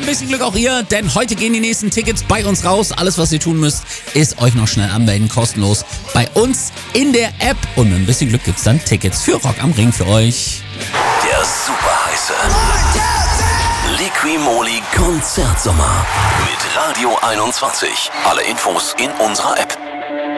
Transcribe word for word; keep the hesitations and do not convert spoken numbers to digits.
ein bisschen Glück auch ihr, denn heute gehen die nächsten Tickets bei uns raus. Alles, was ihr tun müsst, ist euch noch schnell anmelden, kostenlos bei uns in der App. Und mit ein bisschen Glück gibt's dann Tickets für Rock am Ring für euch. Der super heiße Liqui-Moly Konzertsommer mit Radio einundzwanzig. Alle Infos in unserer App.